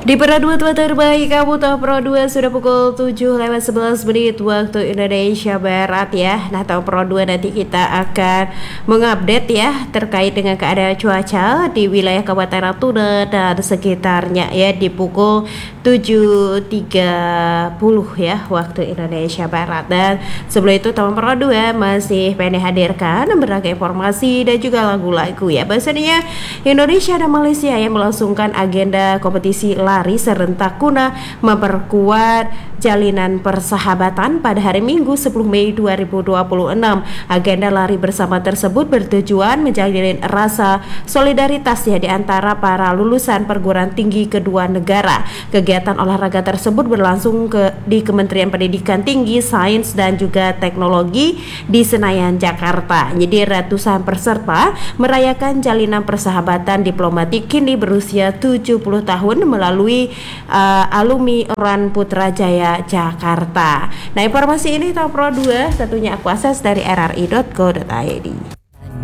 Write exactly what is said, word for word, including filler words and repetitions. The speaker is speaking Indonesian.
Di Pro dua tua terbaik kamu tahu Pro dua sudah pukul tujuh lewat sebelas menit waktu Indonesia Barat ya. Nah, tahu Pro dua nanti kita akan mengupdate ya terkait dengan keadaan cuaca di wilayah Kabupaten Natuna dan sekitarnya ya di pukul tujuh tiga puluh ya waktu Indonesia Barat. Dan sebelum itu tahu Pro dua masih pengen hadirkan berbagai informasi dan juga lagu-lagu ya. Bahasanya Indonesia dan Malaysia yang melangsungkan agenda kompetisi lari serentak guna memperkuat jalinan persahabatan pada hari Minggu sepuluh Mei dua ribu dua puluh enam. Agenda lari bersama tersebut bertujuan menjalin rasa solidaritas ya di antara para lulusan perguruan tinggi kedua negara. Kegiatan olahraga tersebut berlangsung ke di Kementerian Pendidikan Tinggi, Sains dan juga Teknologi di Senayan, Jakarta. Jadi ratusan peserta merayakan jalinan persahabatan diplomatik kini berusia tujuh puluh tahun melalui uh, alumni Run Putrajaya Jakarta. Nah, informasi ini tahu Pro dua tentunya aku akses dari r r i dot co dot i d.